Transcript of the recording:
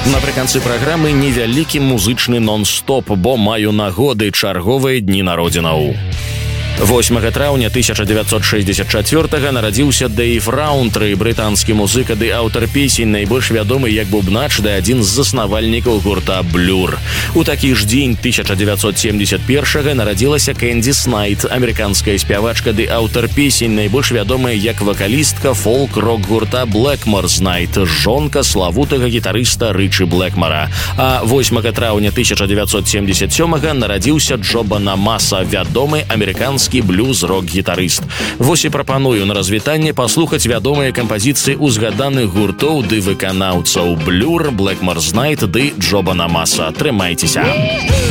Напрыканцы праграмы невялікі музычны нон-стоп, бо маю нагоды чарговыя дні народзінаў. 8 траўня 1964 нарадзіўся Дэйв Раунтры, брытанскі музыка ды аўтар песень, найбольш вядомы як бубнач ды адзін з заснавальнікаў гурта Blur. У такі ж дзень 1971 нарадзілася Кэндис Найт, амерыканская спявачка ды аўтар песень, найбольш вядомая як вакалістка фолк-рок гурта Blackmore's Night, жонка славутага гітарыста Рычы Блэкмара. А 8 траўня 1977 нарадзіўся Джо Банамаса, вядомы амерыканскі блюз-рок-гітарыст. Вось і прапаную на развітанне паслухаць вядомыя кампазіцыі узгаданых гуртоў ды выканаўцаў Blur, Blackmore's Night ды Джо Банамаса. Трымайцеся!